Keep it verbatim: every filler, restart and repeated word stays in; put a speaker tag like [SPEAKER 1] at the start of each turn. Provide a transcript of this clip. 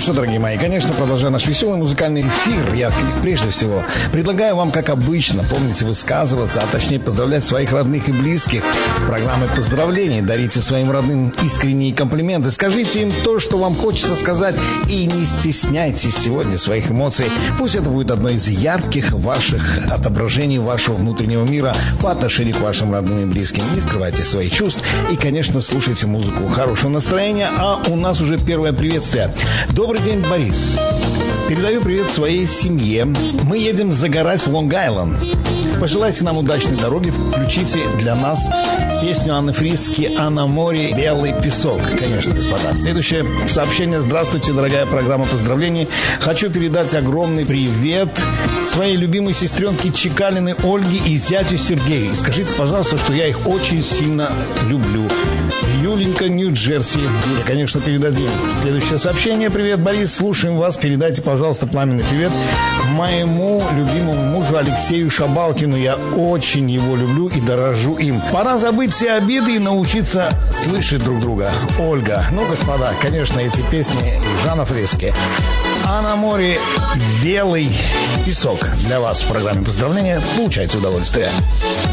[SPEAKER 1] что, дорогие мои, конечно, продолжая наш веселый музыкальный эфир, я прежде всего предлагаю вам, как обычно, помните, высказываться, а точнее поздравлять своих родных и близких. Программы поздравлений. Дарите своим родным искренние комплименты. Скажите им то, что вам хочется сказать, и не стесняйтесь сегодня своих эмоций. Пусть это будет одно из ярких ваших отображений вашего внутреннего мира по отношению к вашим родным и близким. Не скрывайте своих чувств и, конечно, слушайте музыку хорошего настроения. А у нас уже первое приветствие. Добрый день, Борис. Передаю привет своей семье. Мы едем загорать в Лонг-Айленд. Пожелайте нам удачной дороги. Включите для нас песню Анны Фриске «А на море белый песок». Конечно, господа. Следующее сообщение. Здравствуйте, дорогая программа поздравлений. Хочу передать огромный привет своей любимой сестренке Чекалиной Ольге и зятю Сергею. Скажите, пожалуйста, что я их очень сильно люблю. Юленька, Нью-Джерси. Юля, конечно, передадим. Следующее сообщение. Привет, Борис. Слушаем вас. Передайте, пожалуйста, пламенный привет моему любимому мужу Алексею Шабалкину. Я очень его люблю и дорожу им. Пора забыть все обиды и научиться слышать друг друга. Ольга. Ну, господа, конечно, эти песни Жана Фриске. А на море белый песок. Для вас в программе поздравления. Получайте удовольствие.